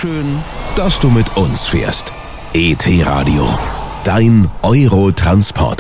Schön, dass du mit uns fährst. ET Radio, dein Eurotransport.